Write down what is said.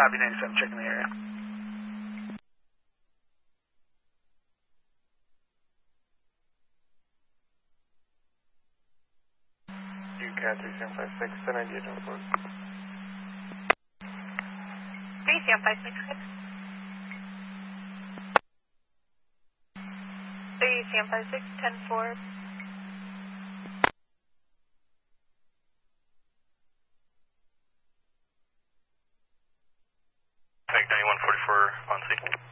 Copy 97, checking the area. UCAT 3756, send ID to report. 3756. 3756, 10-4. Take 9144 on scene.